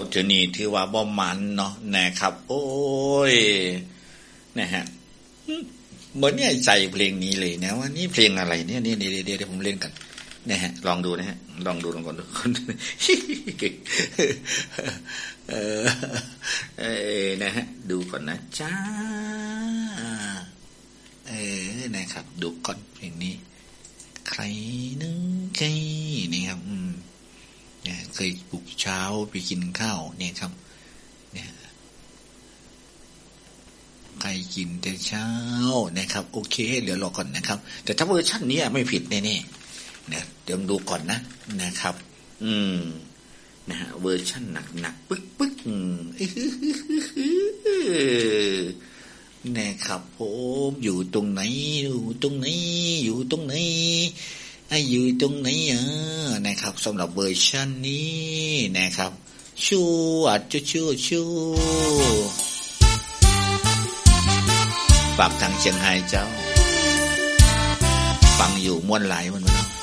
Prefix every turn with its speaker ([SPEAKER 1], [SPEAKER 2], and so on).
[SPEAKER 1] เดี๋ยวนี้ถือว่าบ่มันเนาะนะครับโอ้ยนะฮะเหมือนเนี่ยใจเพลงนี้เลยนะว่านี่เพลงอะไรเนี่ยนี่เดี๋ยวผมเล่นกันนะฮะลองดูนะฮะลองดูก่อนทุกคนนะฮะดูก่อนนะจ้านะครับดูก่อนเพลงนี้ใครนึงใครนี่ครับเนี่ยเคยปลุกเช้าไปกินข้าวเนี่ยครับเนี่ยใครกินแต่เช้านะครับโอเคเดี๋ยวรอก่อนนะครับแต่ถ้าเวอร์ชันนี้ไม่ผิดแน่ๆเนี่ยเดี๋ยวดูก่อนนะครับนะฮะเวอร์ชันหนักปึ๊กนะครับผมอยู่ตรงไหนอยู่ตรงไหนอยู่ตรงไหนอยู่ตรงไหนนะครับสำหรับเวอร์ชันนี้นะครับชูฝากทางเชียงไฮ้เจ้าฟังอยู่ม่วนหลายมันเนาะ